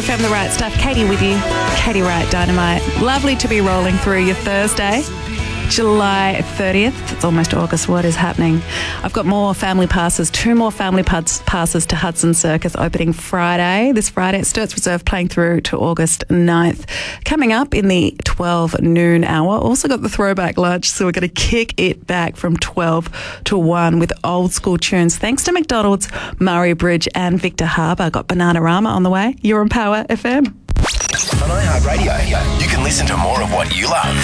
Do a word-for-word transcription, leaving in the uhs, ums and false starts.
F M, The Right Stuff. Katie with you. Katie Wright, Dynamite. Lovely to be rolling through your Thursday, July thirtieth. It's almost August. What is happening? I've got more family passes, two more family pass- passes to Hudson Circus opening Friday. This Friday at Sturts Reserve, playing through to August ninth. Coming up in the twelve noon hour. Also got the throwback lunch, so we're going to kick it back from twelve to one with old school tunes. Thanks to McDonald's, Murray Bridge and Victor Harbour. Got Bananarama on the way. You're on Power F M. On iHeartRadio, you can listen to more of what you love